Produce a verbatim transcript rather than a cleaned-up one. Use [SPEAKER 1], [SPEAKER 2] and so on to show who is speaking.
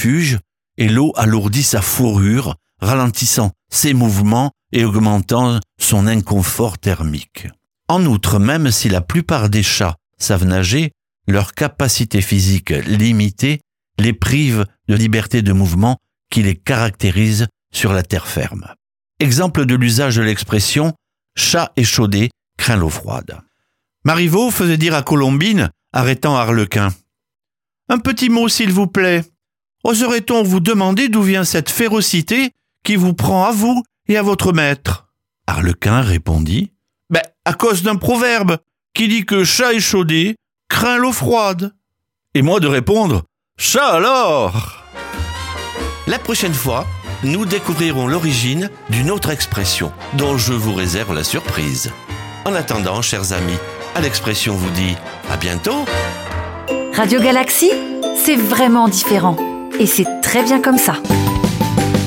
[SPEAKER 1] refuge et l'eau alourdit sa fourrure, ralentissant ses mouvements et augmentant son inconfort thermique. En outre, même si la plupart des chats savent nager, leur capacité physique limitée les prive de liberté de mouvement qui les caractérise sur la terre ferme. Exemple de l'usage de l'expression « chat échaudé craint l'eau froide ». Marivaux faisait dire à Colombine, arrêtant Arlequin: « Un petit mot, s'il vous plaît. Oserait-on vous demander d'où vient cette férocité qui vous prend à vous et à votre maître ?» Arlequin répondit: « Ben, à cause d'un proverbe qui dit que chat échaudé craint l'eau froide. » Et moi de répondre: « Chat alors !» La prochaine fois, nous découvrirons l'origine d'une autre expression dont je vous réserve la surprise. En attendant, chers amis, à l'expression vous dit à bientôt.
[SPEAKER 2] Radio Galaxy, c'est vraiment différent et c'est très bien comme ça.